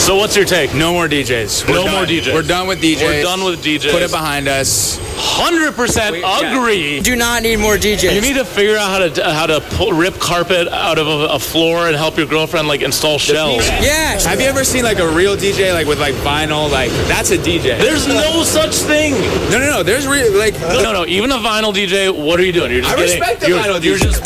So what's your take? No more DJs. No more DJs. We're done with DJs. We're done with DJs. Put it behind us. 100% agree. Do not need more DJs. You need to figure out how to rip carpet out of a floor and help your girlfriend like install shelves. Yeah. Have you ever seen like a real DJ like with like vinyl? Like that's a DJ. There's no such thing. No. There's real like. No. Even a vinyl DJ. What are you doing? You're just I respect the vinyl DJ. You're just